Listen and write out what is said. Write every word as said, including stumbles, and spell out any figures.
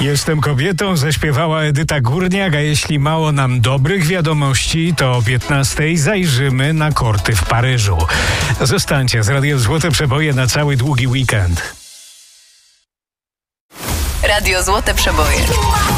Jestem kobietą, zaśpiewała Edyta Górniak, a jeśli mało nam dobrych wiadomości, to o piętnastej zajrzymy na korty w Paryżu. Zostańcie z Radiem Złote Przeboje na cały długi weekend. Radio Złote Przeboje.